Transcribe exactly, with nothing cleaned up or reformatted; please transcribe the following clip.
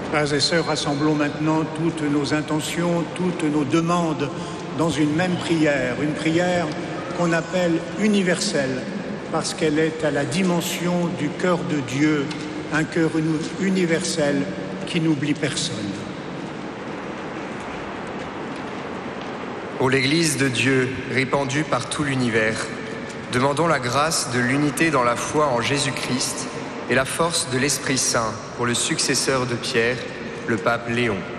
Frères et sœurs, rassemblons maintenant toutes nos intentions, toutes nos demandes dans une même prière, une prière qu'on appelle universelle parce qu'elle est à la dimension du cœur de Dieu, un cœur universel qui n'oublie personne. Ô l'Église de Dieu, répandue par tout l'univers, demandons la grâce de l'unité dans la foi en Jésus-Christ et la force de l'Esprit Saint pour le successeur de Pierre, le pape Léon.